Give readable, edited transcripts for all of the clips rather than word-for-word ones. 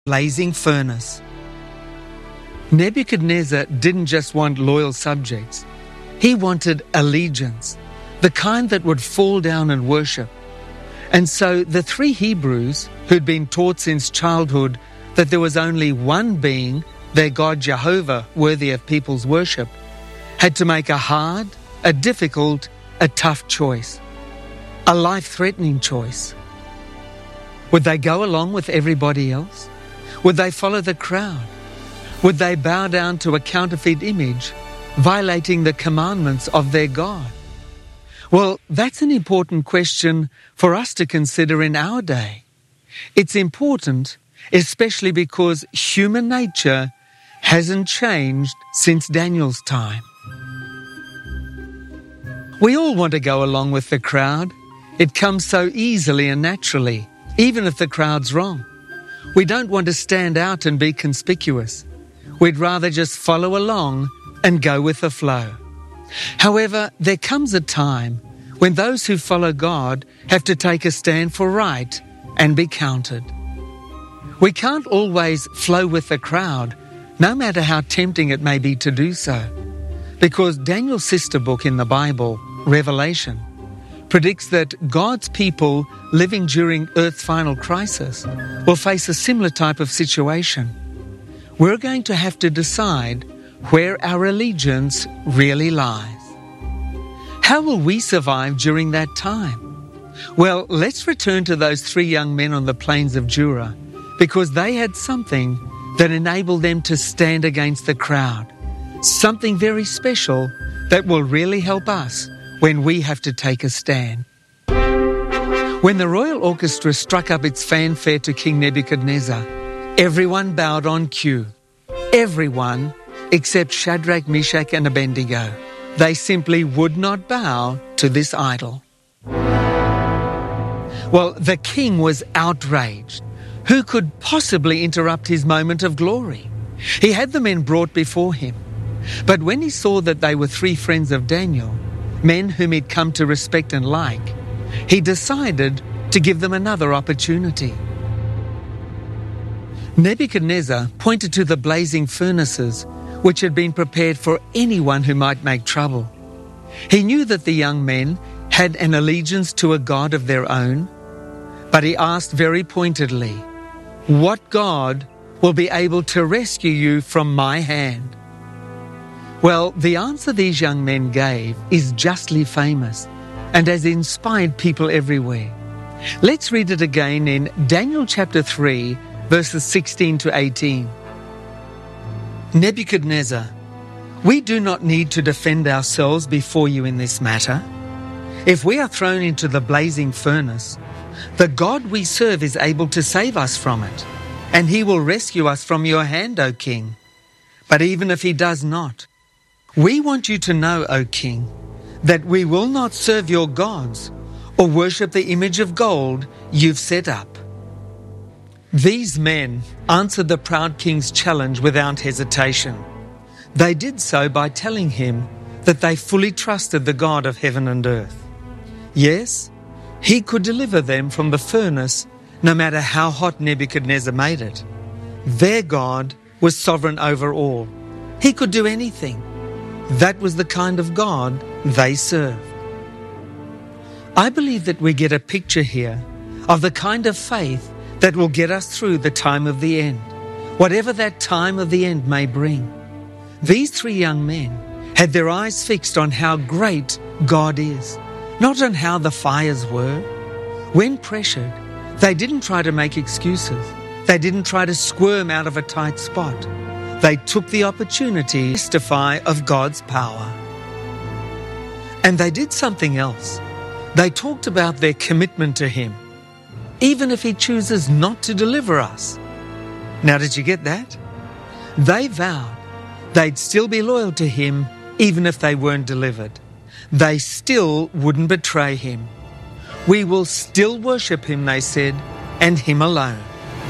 blazing furnace. Nebuchadnezzar didn't just want loyal subjects. He wanted allegiance, the kind that would fall down and worship. And so the three Hebrews, who'd been taught since childhood that there was only one being, their God Jehovah, worthy of people's worship, had to make a hard, a difficult, a tough choice, a life-threatening choice. Would they go along with everybody else? Would they follow the crowd? Would they bow down to a counterfeit image, violating the commandments of their God? Well, that's an important question for us to consider in our day. It's important, especially because human nature hasn't changed since Daniel's time. We all want to go along with the crowd. It comes so easily and naturally, even if the crowd's wrong. We don't want to stand out and be conspicuous. We'd rather just follow along and go with the flow. However, there comes a time when those who follow God have to take a stand for right and be counted. We can't always flow with the crowd, no matter how tempting it may be to do so, because Daniel's sister book in the Bible, Revelation, predicts that God's people living during Earth's final crisis will face a similar type of situation. We're going to have to decide where our allegiance really lies. How will we survive during that time? Well, let's return to those three young men on the plains of Dura, because they had something that enabled them to stand against the crowd, something very special that will really help us when we have to take a stand. When the royal orchestra struck up its fanfare to King Nebuchadnezzar, everyone bowed on cue. Everyone except Shadrach, Meshach, and Abednego. They simply would not bow to this idol. Well, the king was outraged. Who could possibly interrupt his moment of glory? He had the men brought before him. But when he saw that they were three friends of Daniel, men whom he'd come to respect and like, he decided to give them another opportunity. Nebuchadnezzar pointed to the blazing furnaces which had been prepared for anyone who might make trouble. He knew that the young men had an allegiance to a God of their own, but he asked very pointedly, "What God will be able to rescue you from my hand?" Well, the answer these young men gave is justly famous and has inspired people everywhere. Let's read it again in Daniel chapter 3, verses 16 to 18. Nebuchadnezzar, we do not need to defend ourselves before you in this matter. If we are thrown into the blazing furnace, the God we serve is able to save us from it, and he will rescue us from your hand, O king. But even if he does not, we want you to know, O king, that we will not serve your gods or worship the image of gold you've set up. These men answered the proud king's challenge without hesitation. They did so by telling him that they fully trusted the God of heaven and earth. Yes, he could deliver them from the furnace no matter how hot Nebuchadnezzar made it. Their God was sovereign over all. He could do anything. That was the kind of God they served. I believe that we get a picture here of the kind of faith that will get us through the time of the end, whatever that time of the end may bring. These three young men had their eyes fixed on how great God is, not on how the fires were. When pressured, they didn't try to make excuses. They didn't try to squirm out of a tight spot. They took the opportunity to testify of God's power. And they did something else. They talked about their commitment to him, even if he chooses not to deliver us. Now, did you get that? They vowed they'd still be loyal to him even if they weren't delivered. They still wouldn't betray him. We will still worship him, they said, and him alone.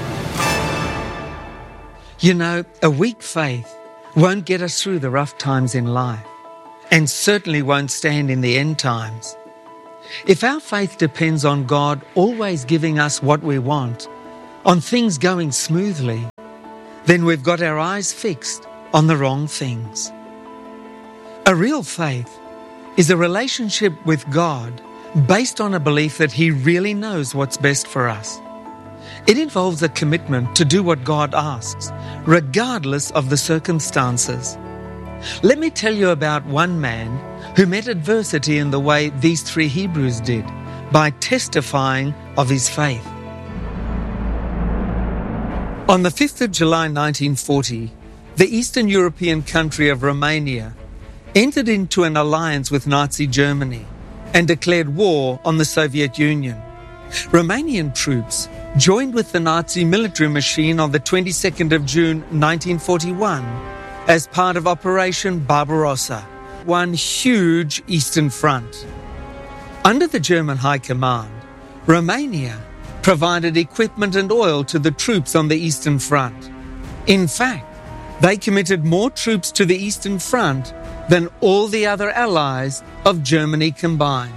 You know, a weak faith won't get us through the rough times in life, and certainly won't stand in the end times. If our faith depends on God always giving us what we want, on things going smoothly, then we've got our eyes fixed on the wrong things. A real faith is a relationship with God based on a belief that He really knows what's best for us. It involves a commitment to do what God asks, regardless of the circumstances. Let me tell you about one man who met adversity in the way these three Hebrews did, by testifying of his faith. On the 5th of July 1940, the Eastern European country of Romania entered into an alliance with Nazi Germany and declared war on the Soviet Union. Romanian troops joined with the Nazi military machine on the 22nd of June 1941 as part of Operation Barbarossa, one huge Eastern Front. Under the German High Command, Romania provided equipment and oil to the troops on the Eastern Front. In fact, they committed more troops to the Eastern Front than all the other allies of Germany combined.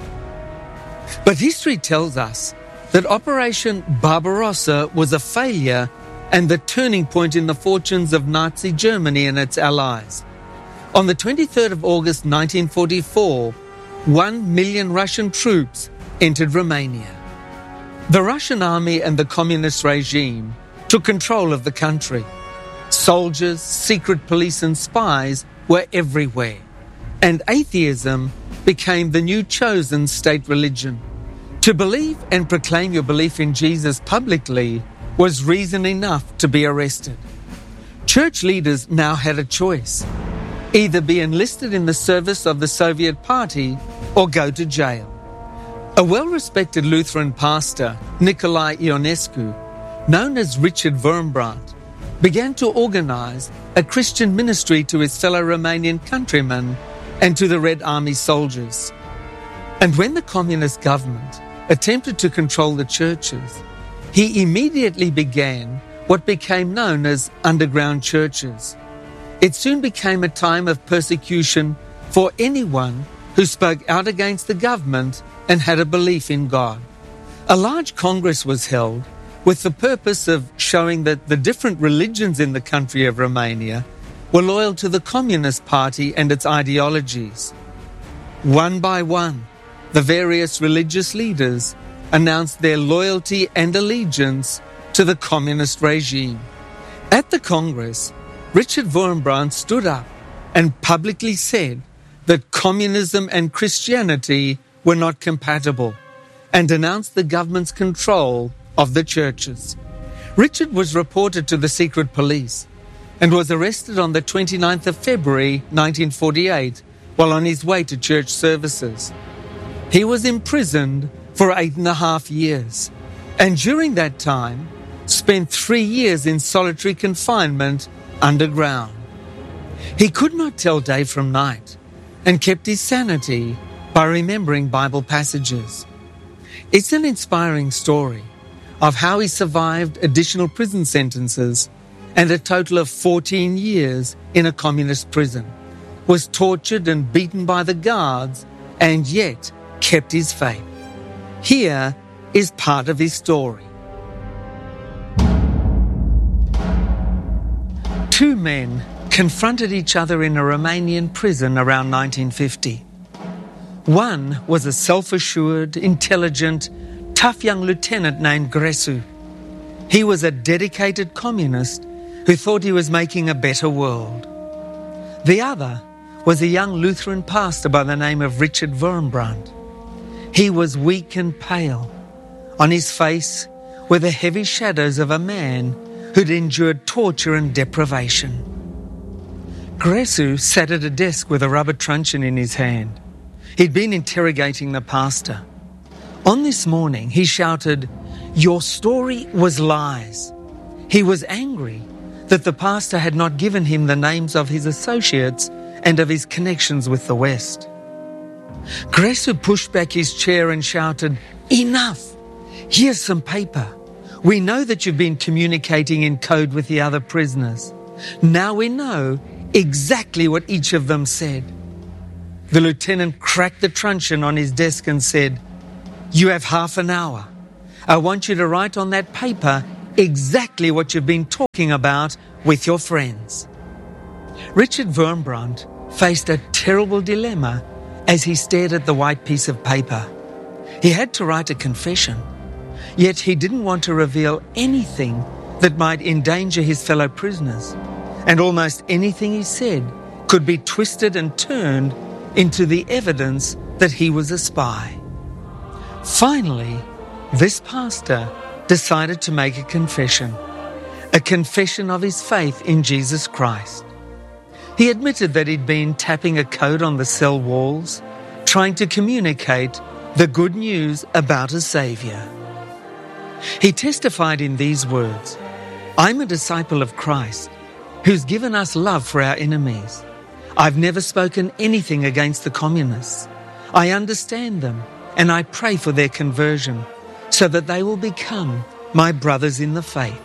But history tells us that Operation Barbarossa was a failure and the turning point in the fortunes of Nazi Germany and its allies. On the 23rd of August 1944, 1 million Russian troops entered Romania. The Russian army and the communist regime took control of the country. Soldiers, secret police and spies were everywhere, and atheism became the new chosen state religion. To believe and proclaim your belief in Jesus publicly was reason enough to be arrested. Church leaders now had a choice: either be enlisted in the service of the Soviet Party or go to jail. A well-respected Lutheran pastor, Nicolae Ionescu, known as Richard Wurmbrand, began to organize a Christian ministry to his fellow Romanian countrymen and to the Red Army soldiers. And when the communist government attempted to control the churches, he immediately began what became known as underground churches. It soon became a time of persecution for anyone who spoke out against the government and had a belief in God. A large congress was held with the purpose of showing that the different religions in the country of Romania were loyal to the Communist Party and its ideologies. One by one, the various religious leaders announced their loyalty and allegiance to the communist regime. At the Congress, Richard Wurmbrand stood up and publicly said that communism and Christianity were not compatible and denounced the government's control of the churches. Richard was reported to the secret police and was arrested on the 29th of February 1948 while on his way to church services. He was imprisoned for 8.5 years, and during that time spent 3 years in solitary confinement underground. He could not tell day from night and kept his sanity by remembering Bible passages. It's an inspiring story of how he survived additional prison sentences and a total of 14 years in a communist prison, was tortured and beaten by the guards, and yet kept his faith. Here is part of his story. 2 men confronted each other in a Romanian prison around 1950. One was a self-assured, intelligent, tough young lieutenant named Gresu. He was a dedicated communist who thought he was making a better world. The other was a young Lutheran pastor by the name of Richard Wurmbrand. He was weak and pale. On his face were the heavy shadows of a man who'd endured torture and deprivation. Gresu sat at a desk with a rubber truncheon in his hand. He'd been interrogating the pastor. On this morning, he shouted, "Your story was lies." He was angry that the pastor had not given him the names of his associates and of his connections with the West. Gresu pushed back his chair and shouted, "Enough! Here's some paper. We know that you've been communicating in code with the other prisoners. Now we know exactly what each of them said." The lieutenant cracked the truncheon on his desk and said, "You have half an hour. I want you to write on that paper exactly what you've been talking about with your friends. Richard Wurmbrand faced a terrible dilemma as he stared at the white piece of paper. He had to write a confession, yet he didn't want to reveal anything that might endanger his fellow prisoners, and almost anything he said could be twisted and turned into the evidence that he was a spy. Finally, this pastor decided to make a confession of his faith in Jesus Christ. He admitted that he'd been tapping a code on the cell walls, trying to communicate the good news about a Saviour. He testified in these words, "I'm a disciple of Christ, who's given us love for our enemies. I've never spoken anything against the communists. I understand them, and I pray for their conversion, so that they will become my brothers in the faith."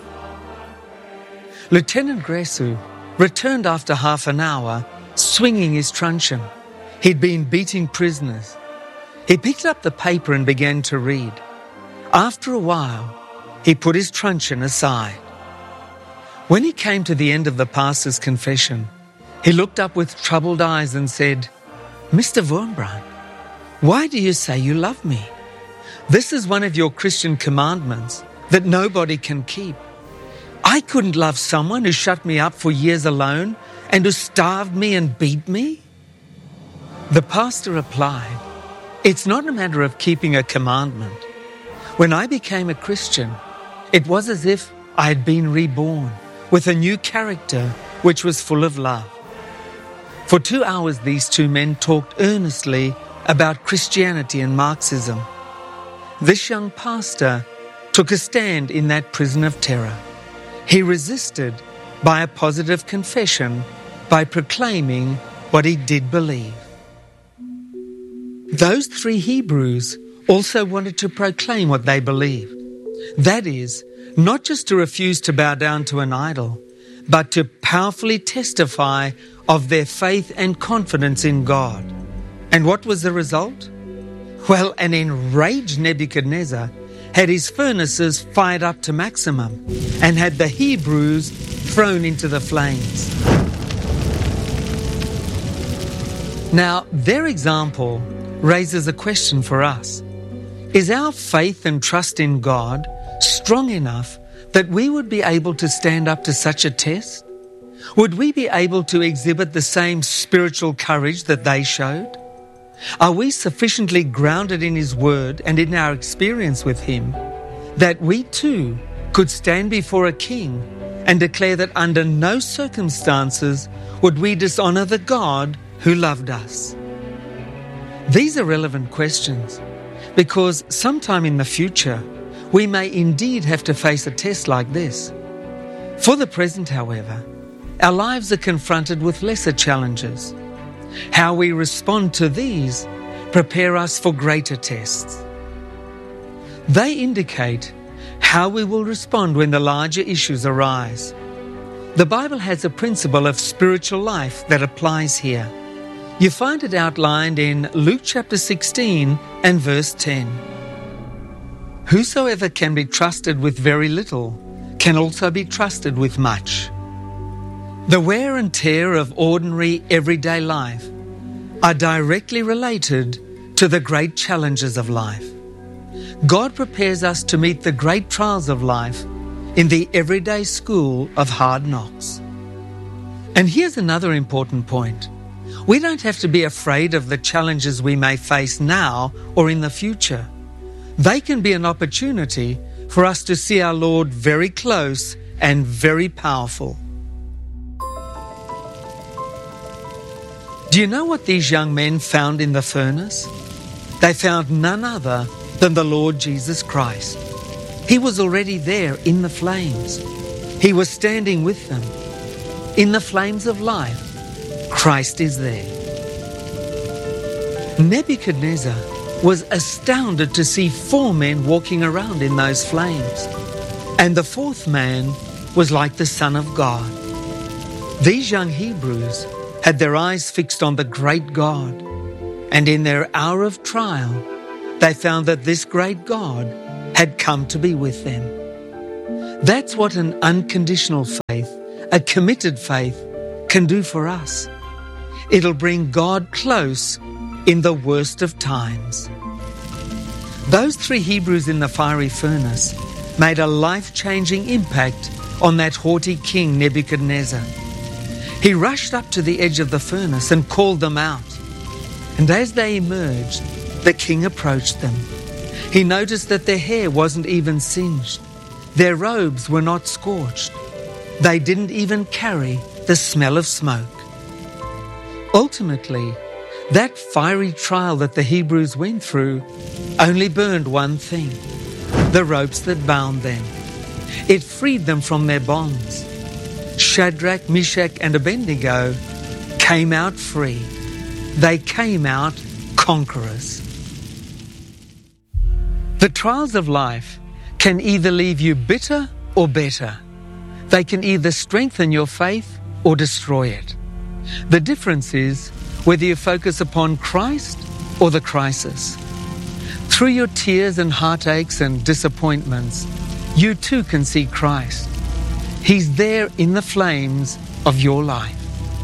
Lieutenant Gresu returned after half an hour, swinging his truncheon. He'd been beating prisoners. He picked up the paper and began to read. After a while, he put his truncheon aside. When he came to the end of the pastor's confession, he looked up with troubled eyes and said, "Mr. Wurmbrand, why do you say you love me? This is one of your Christian commandments that nobody can keep. I couldn't love someone who shut me up for years alone and who starved me and beat me." The pastor replied, "It's not a matter of keeping a commandment. When I became a Christian, it was as if I had been reborn with a new character which was full of love." For 2 hours, these two men talked earnestly about Christianity and Marxism. This young pastor took a stand in that prison of terror. He resisted by a positive confession, by proclaiming what he did believe. Those 3 Hebrews also wanted to proclaim what they believed. That is, not just to refuse to bow down to an idol, but to powerfully testify of their faith and confidence in God. And what was the result? Well, an enraged Nebuchadnezzar had his furnaces fired up to maximum and had the Hebrews thrown into the flames. Now, their example raises a question for us. Is our faith and trust in God strong enough that we would be able to stand up to such a test? Would we be able to exhibit the same spiritual courage that they showed? Are we sufficiently grounded in His Word and in our experience with Him that we too could stand before a king and declare that under no circumstances would we dishonor the God who loved us? These are relevant questions because sometime in the future we may indeed have to face a test like this. For the present, however, our lives are confronted with lesser challenges. How we respond to these prepare us for greater tests. They indicate how we will respond when the larger issues arise. The Bible has a principle of spiritual life that applies here. You find it outlined in Luke chapter 16 and verse 10. "Whosoever can be trusted with very little can also be trusted with much." The wear and tear of ordinary everyday life are directly related to the great challenges of life. God prepares us to meet the great trials of life in the everyday school of hard knocks. And here's another important point. We don't have to be afraid of the challenges we may face now or in the future. They can be an opportunity for us to see our Lord very close and very powerful. Do you know what these young men found in the furnace? They found none other than the Lord Jesus Christ. He was already there in the flames. He was standing with them. In the flames of life, Christ is there. Nebuchadnezzar was astounded to see 4 men walking around in those flames. And the 4th man was like the Son of God. These young Hebrews had their eyes fixed on the great God, and in their hour of trial, they found that this great God had come to be with them. That's what an unconditional faith, a committed faith, can do for us. It'll bring God close in the worst of times. Those 3 Hebrews in the fiery furnace made a life-changing impact on that haughty king Nebuchadnezzar. He rushed up to the edge of the furnace and called them out. And as they emerged, the king approached them. He noticed that their hair wasn't even singed. Their robes were not scorched. They didn't even carry the smell of smoke. Ultimately, that fiery trial that the Hebrews went through only burned one thing: the ropes that bound them. It freed them from their bonds. Shadrach, Meshach, and Abednego came out free. They came out conquerors. The trials of life can either leave you bitter or better. They can either strengthen your faith or destroy it. The difference is whether you focus upon Christ or the crisis. Through your tears and heartaches and disappointments, you too can see Christ. He's there in the flames of your life.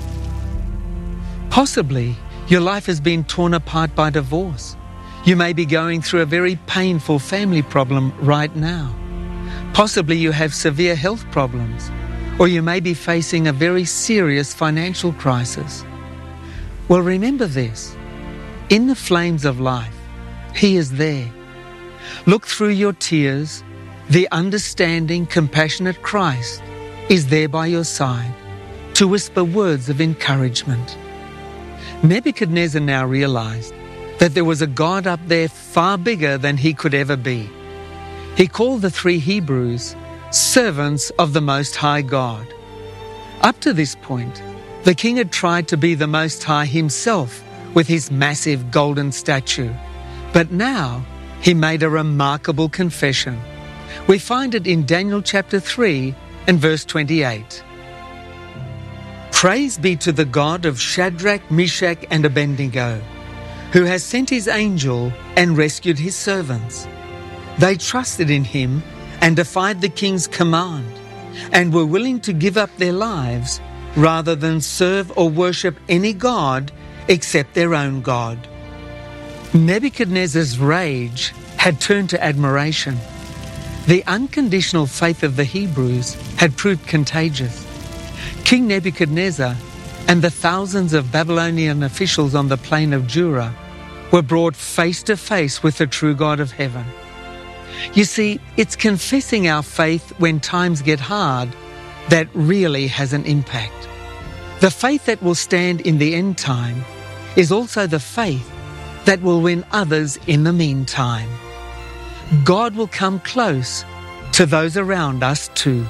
Possibly, your life has been torn apart by divorce. You may be going through a very painful family problem right now. Possibly you have severe health problems, or you may be facing a very serious financial crisis. Well, remember this: in the flames of life, He is there. Look through your tears. The understanding, compassionate Christ is there by your side to whisper words of encouragement. Nebuchadnezzar now realized that there was a God up there far bigger than he could ever be. He called the 3 Hebrews servants of the Most High God. Up to this point, the king had tried to be the Most High himself with his massive golden statue. But now he made a remarkable confession. We find it in Daniel chapter 3 and verse 28. Praise be to the God of Shadrach, Meshach, and Abednego, who has sent his angel and rescued his servants. They trusted in him and defied the king's command, and were willing to give up their lives rather than serve or worship any god except their own God. Nebuchadnezzar's rage had turned to admiration. The unconditional faith of the Hebrews had proved contagious. King Nebuchadnezzar and the thousands of Babylonian officials on the plain of Dura were brought face to face with the true God of heaven. You see, it's confessing our faith when times get hard that really has an impact. The faith that will stand in the end time is also the faith that will win others in the meantime. God will come close to those around us too.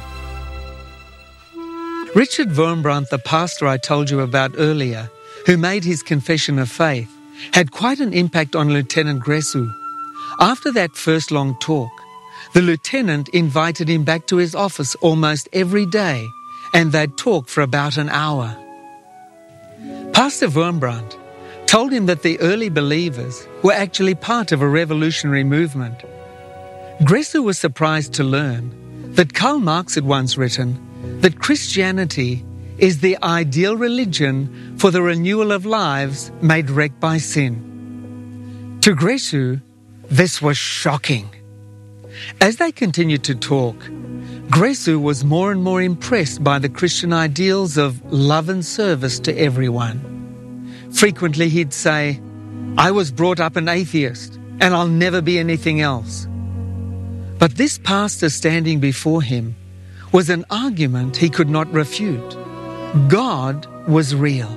Richard Wurmbrand, the pastor I told you about earlier, who made his confession of faith, had quite an impact on Lieutenant Gressu. After that first long talk, the lieutenant invited him back to his office almost every day, and they'd talk for about an hour. Pastor Wurmbrand told him that the early believers were actually part of a revolutionary movement. Gressu was surprised to learn that Karl Marx had once written that Christianity is the ideal religion for the renewal of lives made wrecked by sin. To Gressu, this was shocking. As they continued to talk, Gressu was more and more impressed by the Christian ideals of love and service to everyone. Frequently he'd say, "I was brought up an atheist, and I'll never be anything else." But this pastor standing before him was an argument he could not refute. God was real.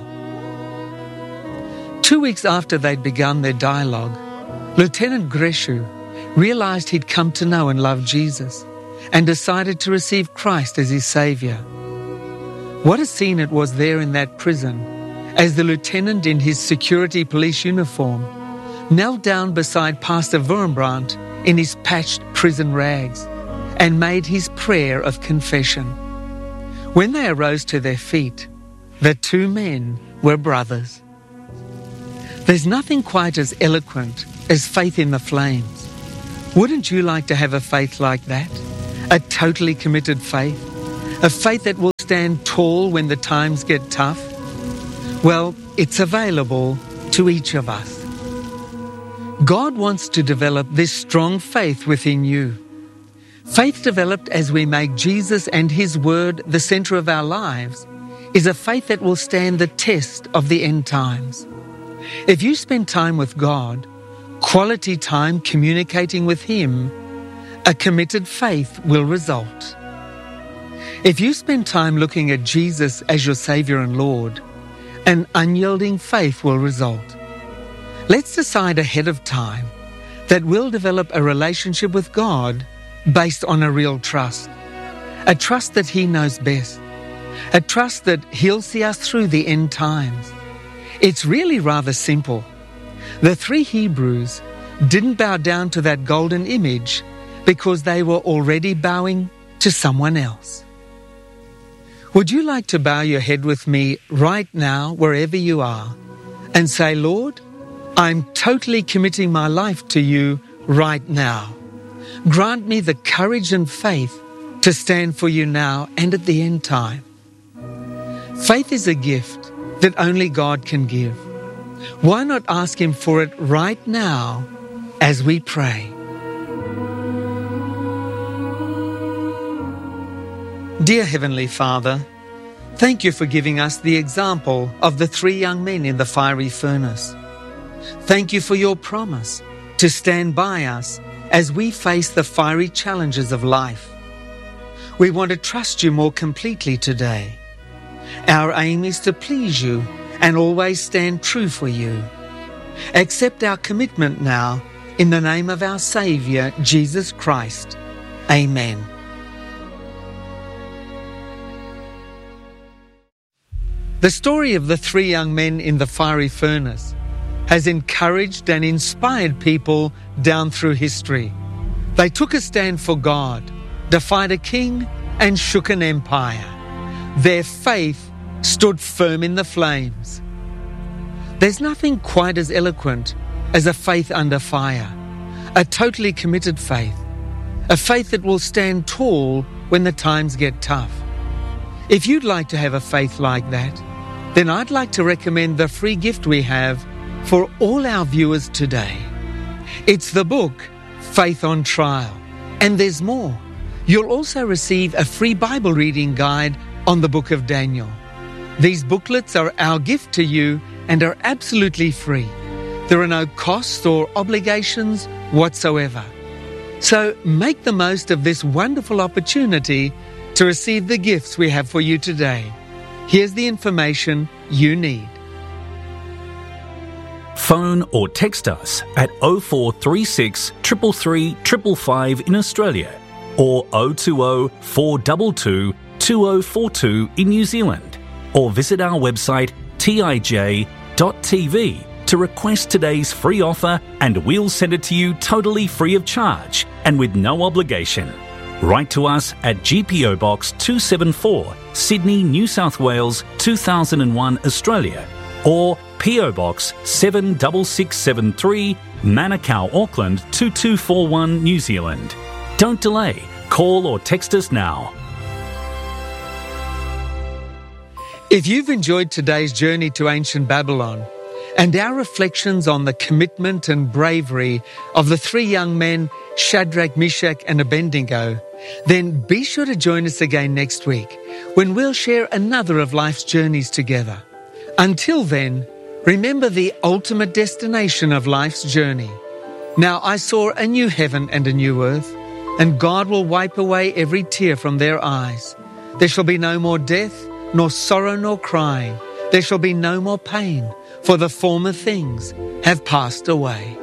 2 weeks after they'd begun their dialogue, Lieutenant Gressu realized he'd come to know and love Jesus and decided to receive Christ as his Savior. What a scene it was there in that prison as the lieutenant in his security police uniform knelt down beside Pastor Wurmbrand in his patched prison rags and made his prayer of confession. When they arose to their feet, the 2 men were brothers. There's nothing quite as eloquent as faith in the flames. Wouldn't you like to have a faith like that? A totally committed faith? A faith that will stand tall when the times get tough? Well, it's available to each of us. God wants to develop this strong faith within you. Faith developed as we make Jesus and His Word the centre of our lives is a faith that will stand the test of the end times. If you spend time with God, quality time communicating with Him, a committed faith will result. If you spend time looking at Jesus as your Saviour and Lord, an unyielding faith will result. Let's decide ahead of time that we'll develop a relationship with God based on a real trust. A trust that He knows best. A trust that He'll see us through the end times. It's really rather simple. The 3 Hebrews didn't bow down to that golden image because they were already bowing to someone else. Would you like to bow your head with me right now, wherever you are, and say, Lord, I'm totally committing my life to you right now. Grant me the courage and faith to stand for you now and at the end time. Faith is a gift that only God can give. Why not ask Him for it right now as we pray? Dear Heavenly Father, thank you for giving us the example of the 3 young men in the fiery furnace. Thank you for your promise to stand by us as we face the fiery challenges of life. We want to trust you more completely today. Our aim is to please you and always stand true for you. Accept our commitment now in the name of our Saviour, Jesus Christ. Amen. The story of the 3 young men in the fiery furnace has encouraged and inspired people down through history. They took a stand for God, defied a king, and shook an empire. Their faith stood firm in the flames. There's nothing quite as eloquent as a faith under fire, a totally committed faith, a faith that will stand tall when the times get tough. If you'd like to have a faith like that, then I'd like to recommend the free gift we have for all our viewers today. It's the book, Faith on Trial. And there's more. You'll also receive a free Bible reading guide on the book of Daniel. These booklets are our gift to you and are absolutely free. There are no costs or obligations whatsoever. So make the most of this wonderful opportunity to receive the gifts we have for you today. Here's the information you need. Phone or text us at 0436 333 555 in Australia or 020 422 2042 in New Zealand, or visit our website tij.tv to request today's free offer and we'll send it to you totally free of charge and with no obligation. Write to us at GPO Box 274, Sydney, New South Wales 2001, Australia, or PO Box 76673, Manukau, Auckland 2241, New Zealand. Don't delay. Call or text us now. If you've enjoyed today's journey to ancient Babylon and our reflections on the commitment and bravery of the 3 young men, Shadrach, Meshach and Abednego, then be sure to join us again next week when we'll share another of life's journeys together. Until then, remember the ultimate destination of life's journey. Now I saw a new heaven and a new earth, and God will wipe away every tear from their eyes. There shall be no more death, nor sorrow, nor crying. There shall be no more pain, for the former things have passed away.